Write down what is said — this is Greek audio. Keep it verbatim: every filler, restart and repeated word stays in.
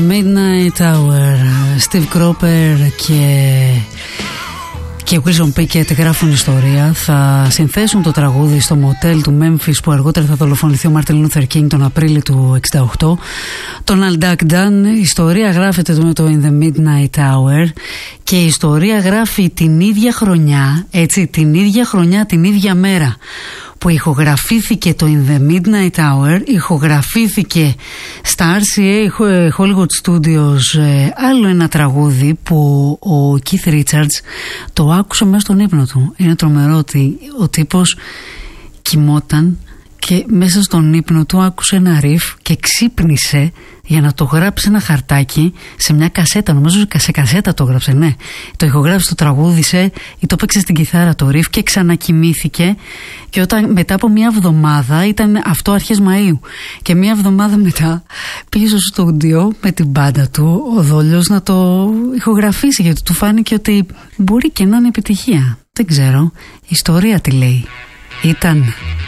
Midnight Hour, Steve Cropper και, και Wilson Pickett γράφουν ιστορία. Θα συνθέσουν το τραγούδι στο μοτέλ του Memphis που αργότερα θα δολοφονηθεί ο Martin Luther King τον Απρίλιο του εξήντα οκτώ. Το Donald Duck Dunn, η ιστορία γράφεται με το In the Midnight Hour και η ιστορία γράφει την ίδια χρονιά, έτσι, την ίδια χρονιά, την ίδια μέρα που ηχογραφήθηκε το In the Midnight Hour, ηχογραφήθηκε στα αρ σι έι Hollywood Studios άλλο ένα τραγούδι που ο Keith Richards το άκουσε μέσα στον ύπνο του. Είναι τρομερό ότι ο τύπος κοιμόταν και μέσα στον ύπνο του άκουσε ένα riff και ξύπνησε για να το γράψει ένα χαρτάκι σε μια κασέτα. Νομίζω σε κασέτα το γράψε, ναι. Το ηχογράφησε, το τραγούδισε ή το παίξε στην κιθάρα το riff και ξανακοιμήθηκε. Και όταν μετά από μια εβδομάδα, ήταν αυτό αρχές Μαΐου, και μια εβδομάδα μετά πήγε στο στούντιο με την μπάντα του ο Δόλιος να το ηχογραφήσει, γιατί του φάνηκε ότι μπορεί και να είναι επιτυχία. Δεν ξέρω, η ιστορία τι λέει. Ήταν